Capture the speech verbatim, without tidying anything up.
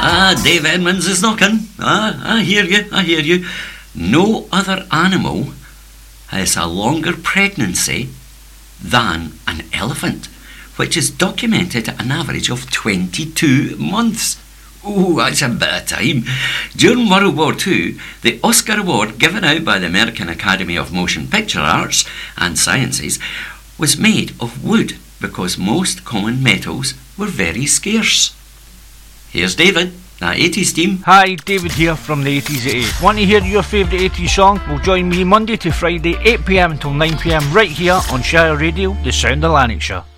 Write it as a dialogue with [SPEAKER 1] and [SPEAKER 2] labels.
[SPEAKER 1] Ah, Dave Edmonds is knocking. Ah, I hear you, I hear you. No other animal has a longer pregnancy than an elephant, which is documented at an average of twenty-two months. Ooh, that's a bit of time. During World War Two, the Oscar Award given out by the American Academy of Motion Picture Arts and Sciences was made of wood because most common metals were very scarce. Here's David, that eighties team.
[SPEAKER 2] Hi, David here from the eighties at eight. Want to hear your favourite eighties song? Well, join me Monday to Friday, eight p m until nine p m right here on Shire Radio, the sound of Lanarkshire.